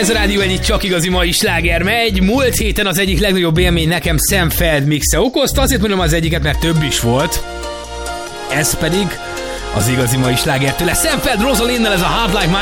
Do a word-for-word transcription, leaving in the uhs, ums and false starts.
Ez a Rádió egyik csak igazi mai sláger megy. Múlt héten az egyik legnagyobb élmény nekem Sam Feld mixe okozta, azért mondom az egyiket, mert több is volt. Ez pedig az igazi mai sláger tőle. Sam Feld Rosalinnel, ez a Heart Like